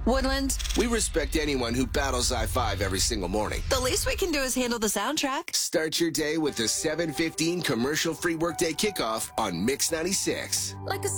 Woodland, We respect anyone who battles I-5 every single morning. the least we can do is handle the soundtrack. Start your day with the 7:15 commercial-free workday kickoff on Mix 96. Like a